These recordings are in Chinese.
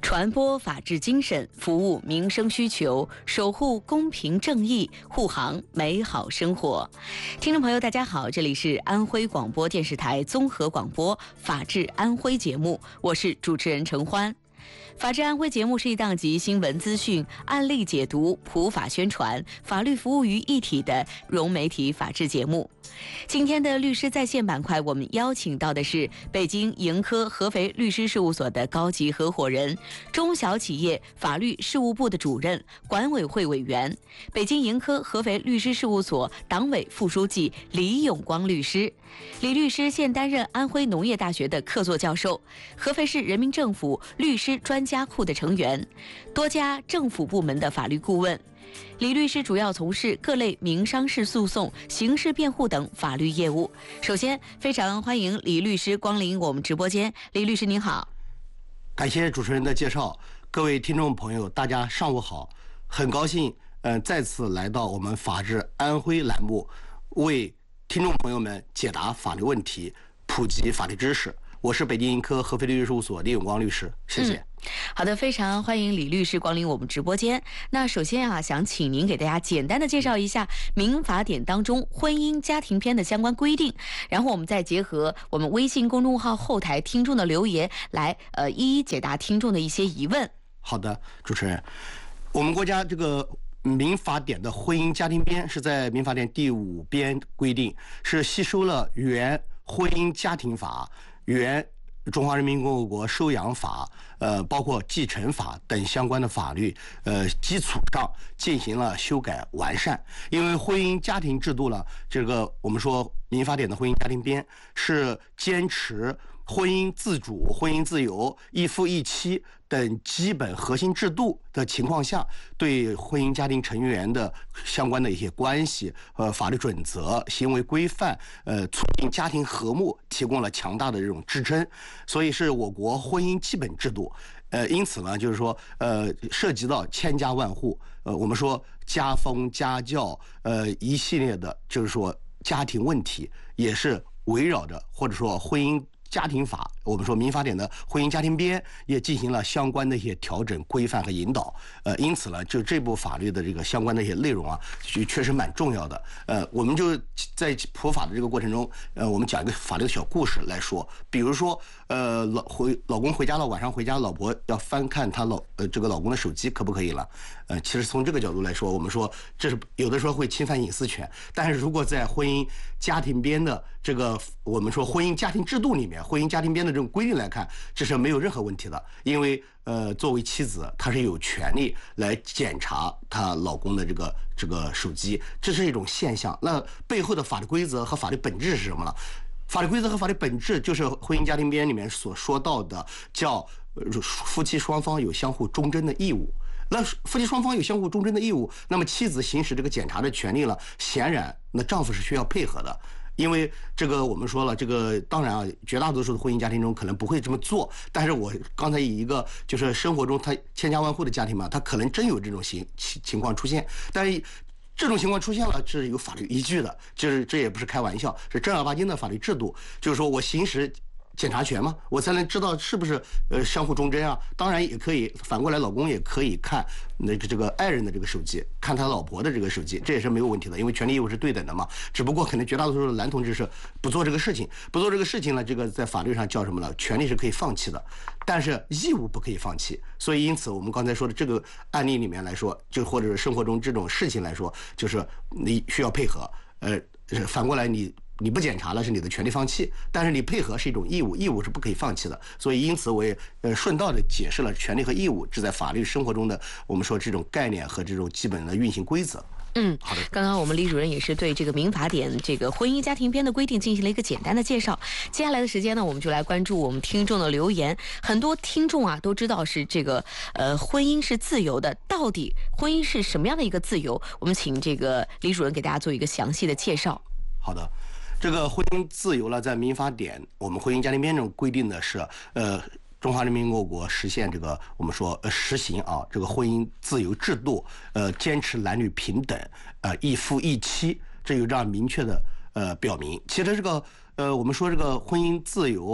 传播法治精神，服务民生需求，守护公平正义，护航美好生活。听众朋友，大家好，这里是安徽广播电视台综合广播《法治安徽》节目，我是主持人陈欢。法治安徽节目是一档集新闻资讯、案例解读、普法宣传、法律服务于一体的融媒体法治节目。今天的律师在线板块，我们邀请到的是北京盈科合肥律师事务所的高级合伙人、中小企业法律事务部的主任、管委会委员，北京盈科合肥律师事务所党委副书记李永光律师。李律师现担任安徽农业大学的客座教授，合肥市人民政府律师专家库的成员，多家政府部门的法律顾问。李律师主要从事各类民商事诉讼、刑事辩护等法律业务。首先，非常欢迎李律师光临我们直播间。李律师您好。 感谢主持人的介绍，各位听众朋友，大家上午好。很高兴再次来到我们法治安徽栏目，为听众朋友们解答法律问题，普及法律知识。我是北京盈科合肥律师事务所李永光律师，谢谢。 好的，非常欢迎李律师光临我们直播间。那首先想请您给大家简单的介绍一下民法典当中婚姻家庭篇的相关规定，然后我们再结合我们微信公众号后台听众的留言来一一解答听众的一些疑问。 好的，主持人，我们国家这个民法典的婚姻家庭编是在民法典第5编规定，是吸收了原婚姻家庭法、原中华人民共和国收养法、包括继承法等相关的法律基础上进行了修改完善。因为婚姻家庭制度呢，这个我们说民法典的婚姻家庭编是坚持婚姻自主、婚姻自由、一夫一妻等基本核心制度的情况下，对婚姻家庭成员的相关的一些关系、法律准则、行为规范、促进家庭和睦提供了强大的这种支撑，所以是我国婚姻基本制度。因此呢，就是说，涉及到千家万户，我们说家风、家教，一系列的，就是说家庭问题，也是围绕着或者说婚姻家庭法，我们说民法典的婚姻家庭编也进行了相关的一些调整、规范和引导。因此呢，就这部法律的这个相关的一些内容啊，确实蛮重要的。我们就在普法的这个过程中，我们讲一个法律的小故事来说。比如说，老公回家了，晚上回家，老婆要翻看他这个老公的手机，可不可以了？其实从这个角度来说，我们说这是有的时候会侵犯隐私权，但是如果在婚姻家庭编的这个我们说婚姻家庭制度里面，婚姻家庭编的这种规定来看，这是没有任何问题的。因为作为妻子，她是有权利来检查她老公的这个手机，这是一种现象。那背后的法律规则和法律本质是什么呢？法律规则和法律本质就是婚姻家庭编里面所说到的，叫夫妻双方有相互忠贞的义务。那夫妻双方有相互忠贞的义务，那么妻子行使这个检查的权利了，显然那丈夫是需要配合的。因为这个我们说了，这个当然啊，绝大多数的婚姻家庭中可能不会这么做，但是我刚才以一个就是生活中他千家万户的家庭嘛，他可能真有这种情况出现，但是这种情况出现了是有法律依据的，这也不是开玩笑，是正儿八经的法律制度，就是说我行使检查权嘛，我才能知道是不是相互忠贞啊。当然也可以反过来，老公也可以看这个爱人的这个手机，看他老婆的这个手机，这也是没有问题的，因为权利义务是对等的嘛。只不过可能绝大多数的男同志是不做这个事情，呢，这个在法律上叫什么呢？权利是可以放弃的，但是义务不可以放弃。所以因此我们刚才说的这个案例里面来说，就或者是生活中这种事情来说，就是你需要配合，反过来你不检查了是你的权利放弃，但是你配合是一种义务，义务是不可以放弃的。所以因此我也顺道的解释了权利和义务这在法律生活中的我们说这种概念和这种基本的运行规则。 好的。刚刚我们李主任也是对这个民法典这个婚姻家庭编的规定进行了一个简单的介绍。接下来的时间呢，我们就来关注我们听众的留言。很多听众啊都知道是这个婚姻是自由的，到底婚姻是什么样的一个自由？我们请这个李主任给大家做一个详细的介绍。 好的。这个婚姻自由呢，在民法典我们婚姻家庭编中规定的是，中华人民共和国实现这个我们说实行啊这个婚姻自由制度，坚持男女平等，一夫一妻，这有这样明确的表明。其实这个我们说这个婚姻自由，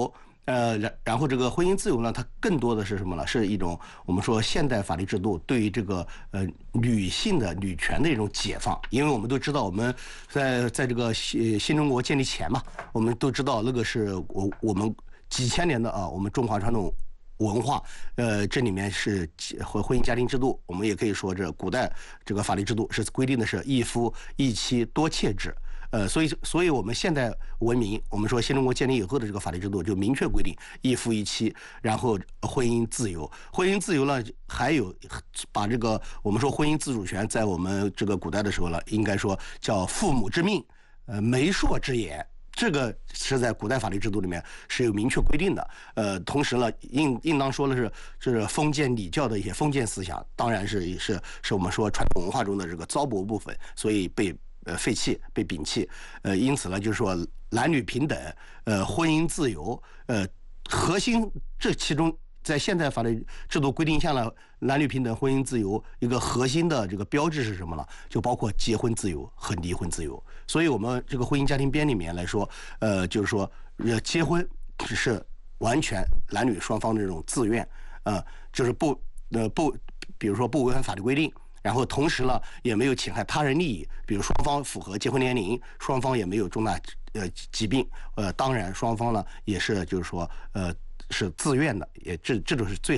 然后这个婚姻自由呢，它更多的是什么呢？是一种我们说现代法律制度对于这个女性的女权的一种解放。因为我们都知道，我们在这个新中国建立前嘛，我们都知道那个是我们几千年的我们中华传统文化，这里面是婚姻家庭制度，我们也可以说这古代这个法律制度是规定的是一夫一妻多妾制。所以我们现代文明，我们说新中国建立以后的这个法律制度就明确规定一夫一妻，然后婚姻自由。婚姻自由呢，还有把这个我们说婚姻自主权，在我们这个古代的时候呢，应该说叫父母之命，媒妁之言。这个是在古代法律制度里面是有明确规定的。同时呢，应当说的是封建礼教的一些封建思想，当然是我们说传统文化中的这个糟粕部分，所以被废弃、被摒弃。因此呢，就是说男女平等，婚姻自由，核心这其中。在现代法律制度规定下呢，男女平等、婚姻自由一个核心的这个标志是什么呢？就包括结婚自由和离婚自由。所以我们这个婚姻家庭编里面来说，就是说，结婚只是完全男女双方的这种自愿，就是比如说不违反法律规定。然后同时呢，也没有侵害他人利益，比如双方符合结婚年龄，双方也没有重大疾病，当然双方呢也是就是说是自愿的，这种是最